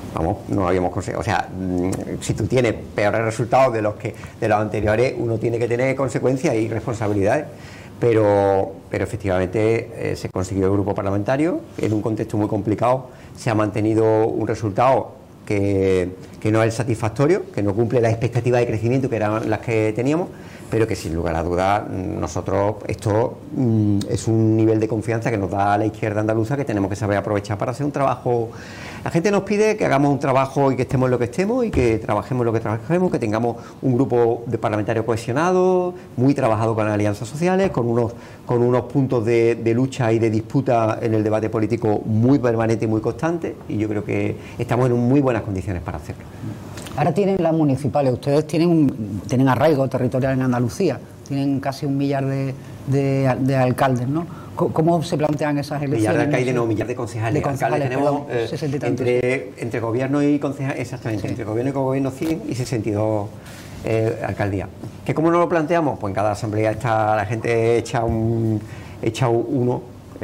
Vamos, no habíamos conseguido. O sea, si tú tienes peores resultados de los anteriores, uno tiene que tener consecuencias y responsabilidades. Pero efectivamente se consiguió el grupo parlamentario en un contexto muy complicado. Se ha mantenido un resultado que no es satisfactorio, que no cumple las expectativas de crecimiento que eran las que teníamos, pero que sin lugar a dudas nosotros esto es un nivel de confianza que nos da la izquierda andaluza, que tenemos que saber aprovechar para hacer un trabajo. La gente nos pide que hagamos un trabajo y que estemos en lo que estemos y que trabajemos lo que trabajemos, que tengamos un grupo de parlamentarios cohesionado, muy trabajado con las alianzas sociales, con unos puntos de lucha y de disputa en el debate político muy permanente y muy constante, y yo creo que estamos en muy buenas condiciones para hacerlo. Ahora tienen las municipales, ustedes tienen arraigo territorial en Andalucía, tienen casi 1 millar de alcaldes, ¿no? ¿Cómo se plantean esas elecciones? Millar de alcaldes, no, millar de concejales. Alcaldes tenemos entre gobierno y concejales, exactamente, sí. Entre gobierno y cogobierno 100 y 62 alcaldías. ¿Que cómo nos lo planteamos? Pues en cada asamblea está la gente echa uno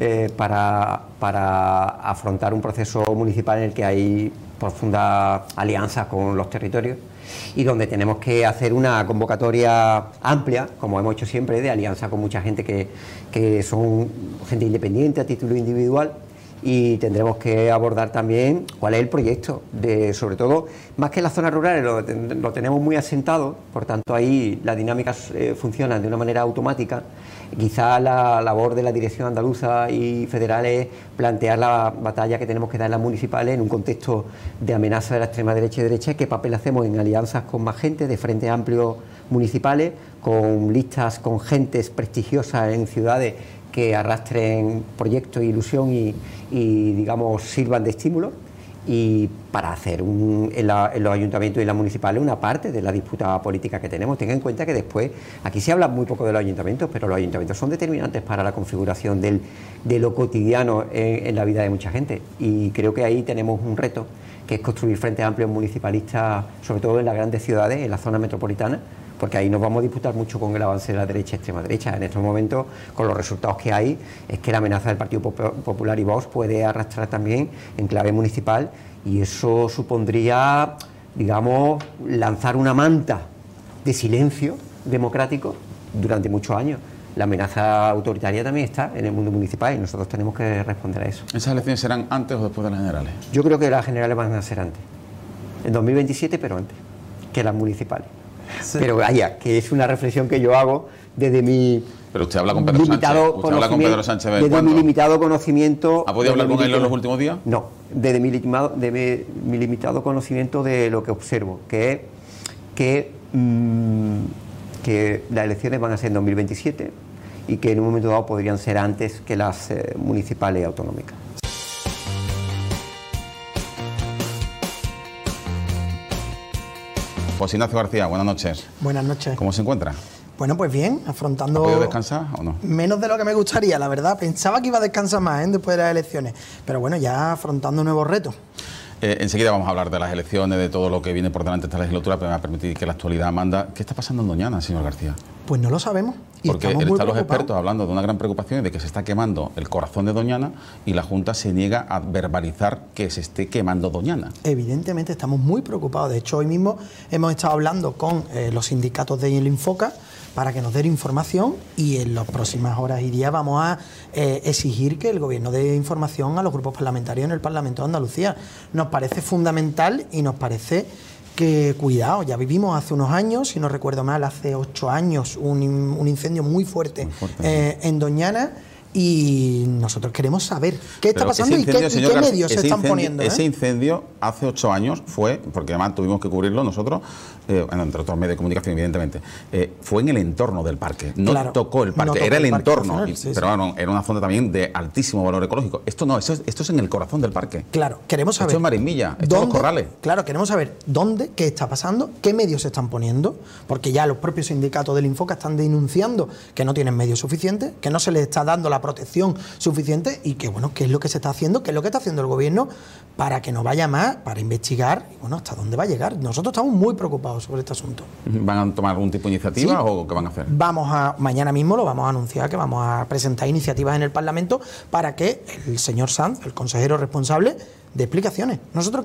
para afrontar un proceso municipal en el que hay profundas alianzas con los territorios y donde tenemos que hacer una convocatoria amplia, como hemos hecho siempre, de alianza con mucha gente que son gente independiente a título individual, y tendremos que abordar también cuál es el proyecto, sobre todo, más que en las zonas rurales lo tenemos muy asentado, por tanto ahí las dinámicas funcionan de una manera automática. Quizá la labor de la dirección andaluza y federal es plantear la batalla que tenemos que dar en las municipales en un contexto de amenaza de la extrema derecha y derecha, qué papel hacemos en alianzas con más gente, de frentes amplios municipales, con listas, con gentes prestigiosas en ciudades que arrastren proyectos, ilusión y digamos sirvan de estímulo, y para hacer en los ayuntamientos y las municipales una parte de la disputa política que tenemos. Tengan en cuenta que después, aquí se habla muy poco de los ayuntamientos, pero los ayuntamientos son determinantes para la configuración de lo cotidiano en la vida de mucha gente, y creo que ahí tenemos un reto, que es construir frentes amplios municipalistas, sobre todo en las grandes ciudades, en la zona metropolitana, porque ahí nos vamos a disputar mucho con el avance de la derecha y extrema derecha. En estos momentos, con los resultados que hay, es que la amenaza del Partido Popular y Vox puede arrastrar también en clave municipal, y eso supondría, digamos, lanzar una manta de silencio democrático durante muchos años. La amenaza autoritaria también está en el mundo municipal y nosotros tenemos que responder a eso. ¿Esas elecciones serán antes o después de las generales? Yo creo que las generales van a ser antes, en 2027, pero antes que las municipales. Sí. Pero vaya, que es una reflexión que yo hago desde mi... Pero usted habla con Pedro Sánchez. ¿Usted habla con Pedro Sánchez de desde mi limitado conocimiento... ¿Ha podido hablar con él en los últimos días? No, desde mi limitado conocimiento de lo que observo, que es que las elecciones van a ser en 2027 y que en un momento dado podrían ser antes que las municipales y autonómicas. José Ignacio García, buenas noches. Buenas noches. ¿Cómo se encuentra? Bueno, pues bien, afrontando... ¿Ha podido descansar o no? Menos de lo que me gustaría, la verdad. Pensaba que iba a descansar más después de las elecciones. Pero bueno, ya afrontando nuevos retos. Enseguida vamos a hablar de las elecciones, de todo lo que viene por delante de esta legislatura, pero me va a permitir que la actualidad manda. ¿Qué está pasando en Doñana, señor García? Pues no lo sabemos. Y porque están los expertos hablando de una gran preocupación de que se está quemando el corazón de Doñana, y la Junta se niega a verbalizar que se esté quemando Doñana. Evidentemente estamos muy preocupados. De hecho, hoy mismo hemos estado hablando con los sindicatos de El Infoca para que nos den información, y en las próximas horas y días vamos a exigir que el Gobierno dé información a los grupos parlamentarios en el Parlamento de Andalucía. Nos parece fundamental y nos parece que, cuidado, ya vivimos hace unos años, si no recuerdo mal, hace 8 años, un incendio muy fuerte en Doñana, y nosotros queremos saber qué está pasando y qué medios se están poniendo. Ese incendio hace 8 años fue, porque además tuvimos que cubrirlo nosotros, entre otros medios de comunicación, evidentemente, fue en el entorno del parque, no tocó el parque, era el entorno, pero bueno, era una zona también de altísimo valor ecológico. Esto no, esto es en el corazón del parque. Claro, queremos saber. Esto es Marismilla, esto es Los Corrales. Claro, queremos saber dónde, qué está pasando, qué medios se están poniendo, porque ya los propios sindicatos del Infoca están denunciando que no tienen medios suficientes, que no se les está dando la protección suficiente, y que, bueno, qué es lo que se está haciendo, qué es lo que está haciendo el Gobierno para que no vaya más, para investigar, y bueno, hasta dónde va a llegar. Nosotros estamos muy preocupados sobre este asunto. ¿Van a tomar algún tipo de iniciativa o qué van a hacer? Mañana mismo lo vamos a anunciar, que vamos a presentar iniciativas en el Parlamento para que el señor Sanz, el consejero responsable, dé explicaciones. Nosotros